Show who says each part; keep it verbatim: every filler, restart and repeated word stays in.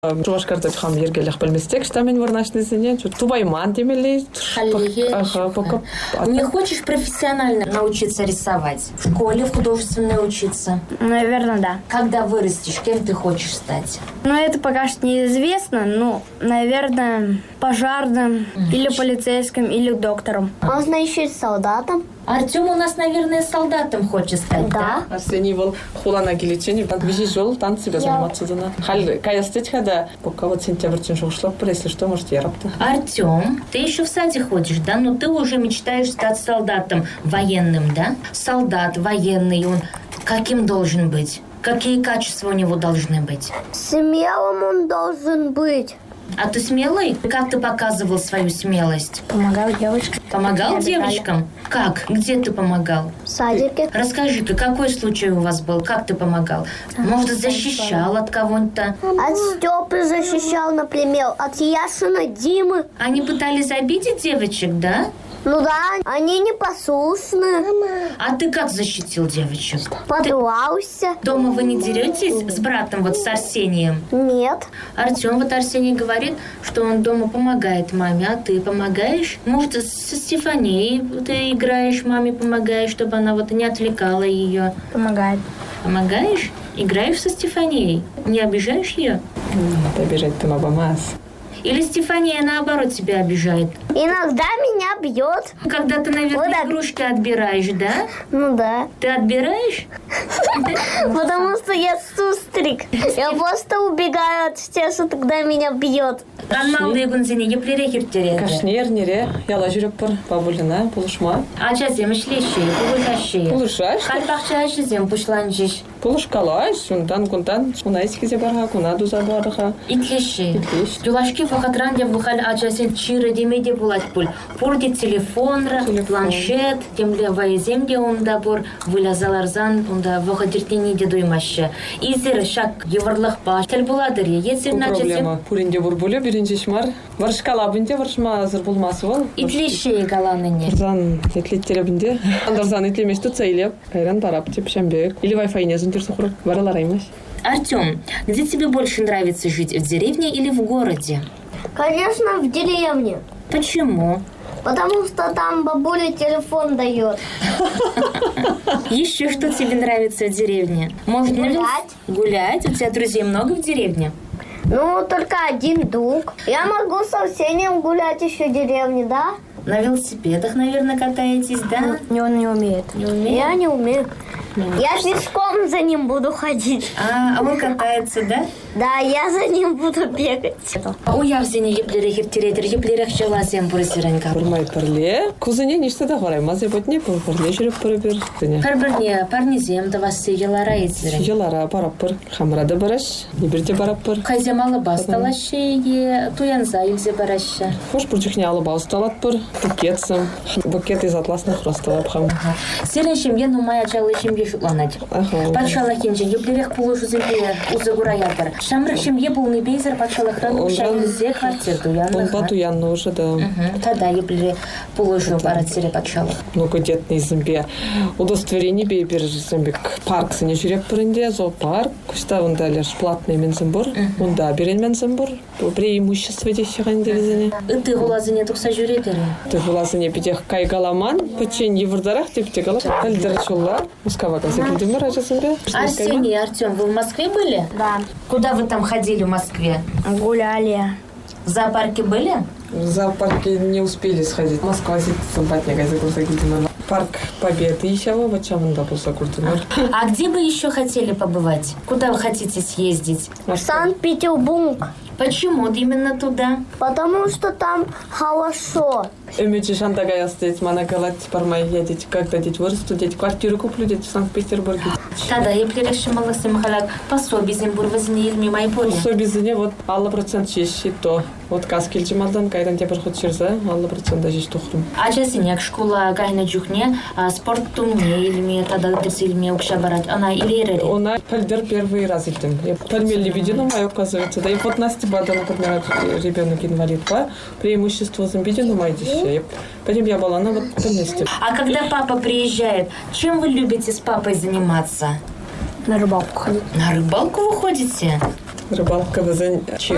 Speaker 1: Жуашкарда хам ергелих білместек, что мен варнашный зене, тубайман демели.
Speaker 2: Не хочешь профессионально научиться рисовать? В школе в художественной учиться?
Speaker 3: Наверное, да.
Speaker 2: Когда вырастешь, кем ты хочешь стать?
Speaker 3: Ну, это пока что неизвестно. Ну, наверное, пожарным, mm-hmm. или полицейским, или доктором.
Speaker 4: Можно еще и солдатом.
Speaker 2: Артем у нас, наверное, солдатом хочет стать, да?
Speaker 1: Да. Арсений был хулана гиличени, так вижу жол, там себя заниматься дана. Халь, кая стать хада, пока вот сентябрь тянешь ушло, если что, может, я рабта.
Speaker 2: Артем, ты еще в саде ходишь, да? Но ты уже мечтаешь стать солдатом военным, да? Солдат военный, он каким должен быть? Какие качества у него должны быть?
Speaker 4: Смелым он должен быть.
Speaker 2: А ты смелый? Как ты показывал свою смелость?
Speaker 3: Помогал девочкам.
Speaker 2: Помогал девочкам? Как? Где ты помогал?
Speaker 4: В садике.
Speaker 2: Расскажи-ка, какой случай у вас был? Как ты помогал? Может, защищал от кого-то?
Speaker 4: От Степы защищал, например. От Яшина, Димы.
Speaker 2: Они пытались обидеть девочек, да?
Speaker 4: Ну да, они непослушны.
Speaker 2: А ты как защитил девочек?
Speaker 4: Подрался.
Speaker 2: Ты... Дома вы не деретесь с братом, вот с Арсением?
Speaker 4: Нет.
Speaker 2: Артем, вот Арсений говорит, что он дома помогает маме, а ты помогаешь? Может, со Стефанией ты играешь, маме помогаешь, чтобы она вот не отвлекала ее?
Speaker 3: Помогает.
Speaker 2: Помогаешь? Играешь со Стефанией? Не обижаешь ее?
Speaker 1: Надо обижать ты мабамас.
Speaker 2: Или Стефания, наоборот, тебя обижает?
Speaker 4: Иногда меня бьет.
Speaker 2: Когда ты, наверное, вот игрушки отбираешь, да?
Speaker 4: Ну да.
Speaker 2: Ты отбираешь?
Speaker 4: Потому что я сустрик. Я просто убегаю от Стеса, тогда меня бьет.
Speaker 2: Канмалды гунзине еплерехертере.
Speaker 1: Кашнер, нере, яла жүріп бір, бабулина, пулышма.
Speaker 2: Ачазем ішлеші, пулышаші.
Speaker 1: Пулышаш?
Speaker 2: Қалпақча ашызем пушланжиш.
Speaker 1: Пулышкалаш, шундан кунтан, унайскизе барға, кунаду забарға.
Speaker 2: Итлеші. Юлашки фақатран деп бұқал ачасын чиры демеде булат пул. Пурде телефонра, планшет, темле вайземде онда бұр, вылязаларзан, онда вағадиртені де дуймашы. Изір шак еварлық баш. Тел буладыр, ецір начасем.
Speaker 1: Проблема. Пуринде бұр бұлі, бірінші шмар. Варшкалабынде варшма азыр болмасы бол.
Speaker 2: Итлеші галаныне.
Speaker 1: Зан етлеттеребінде. Андарзан етлемешті цейлеп, кайран барап деп шамбек. Или вайфайне зынтер сухыр, варалараймаш.
Speaker 2: Артем, где тебе больше нравится жить, в деревне или в городе?
Speaker 4: Конечно, в деревне.
Speaker 2: Почему?
Speaker 4: Потому что там бабуля телефон дает.
Speaker 2: Еще что тебе нравится в деревне? Может,
Speaker 4: гулять.
Speaker 2: Гулять? У тебя друзей много в деревне?
Speaker 4: Ну, только один друг. Я могу с Арсением гулять еще в деревне, да?
Speaker 2: На велосипедах, наверное, катаетесь, да?
Speaker 3: Не, он не умеет.
Speaker 2: Не умеет?
Speaker 4: Я не умею. Я пешком за ним буду ходить.
Speaker 2: А, а он катается, да?
Speaker 4: Да, я за ним буду бегать.
Speaker 2: У явзине еплерехер теретер, еплерех челасем бурсиранька.
Speaker 1: Бурмай парле. Кузыне ниште да хорай, мазе ботне парле жүріп пыры-бір.
Speaker 2: Пар-бірне, парнезем да вас елара етсірін.
Speaker 1: Елара барап-бір, хамрада бараш, небірде барап-бір.
Speaker 2: Хайзем алыба сталашы, туянза елзе барашы.
Speaker 1: Хош бұржықне алыба ұсталат-бір, букетсім. Букет из атласных росталап хам.
Speaker 2: Селен шемге нумай ачалы шемге шутланать. Патшала хенже, еплерех пулышу земле узагура ятыр. Шамрық шемге полный бейзер патшалықтан шайынзе квартир туянны.
Speaker 1: Он ба туянны уже, да.
Speaker 2: Тогда еплере пулышу баратсере патшалық.
Speaker 1: Ну, кудетный зембе. Удостоверение бейбер зембек. Парк сыне жүреп бірінде, зоопарк. Кушта онда лишь платный мен зембур. Онда берен мен зембур. Преимущество деші ғанды везіне.
Speaker 2: Ты гулазыне тұқса жүретері?
Speaker 1: Ты гулазыне бедех кайгаламан, пачен евырдарах деп те галап. Альдерчулла. Мускава казекілдімі ражасынбе.
Speaker 2: Арсений и Артем, вы в Москве были?
Speaker 3: Да.
Speaker 2: Куда вы там ходили в Москве?
Speaker 3: Гуляли.
Speaker 2: В зоопарке были?
Speaker 1: В зоопарке не успели сходить. Москва симпатнее казекілдімі. Парк Победы еще в Ачамында болса куртыныр.
Speaker 2: А где вы еще хотели побывать? Куда вы хотите съездить?
Speaker 4: В Санкт-Петербург.
Speaker 2: Почему именно туда?
Speaker 4: Потому что там хорошо.
Speaker 1: Эмечи шантага ястыть, мана галать пармай едете, когда дети вырастут, дети квартиру куплю, дети в Санкт-Петербурге.
Speaker 2: Тогда я перешимала симхалак пособие зембур возниилми мои поля.
Speaker 1: Пособие зене вот алла процент чещи то. Вот каскил чемалдан, кайдан те проход черза, алла процент даже тухрум.
Speaker 2: А часиняк школа кайна джухне, спорт тумне илме, тогда дырс илме укша барать, она или рери?
Speaker 1: Она пальдер первый раз илтем. Я пальмели видену мою, оказывается, да и вот Настя Бада, например, ребенок инвалид по преимуществу замбидену майдище. Потом я была на вот месте.
Speaker 2: А когда папа приезжает, чем вы любите с папой заниматься?
Speaker 3: На рыбалку ходить.
Speaker 2: На рыбалку вы ходите?
Speaker 1: Рыбалка в